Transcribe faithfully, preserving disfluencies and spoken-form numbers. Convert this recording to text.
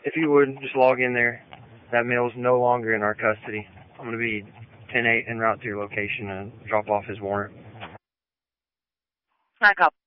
If you would, just log in there. That male's no longer in our custody. I'm going to be ten eight en route to your location and drop off his warrant. I copy.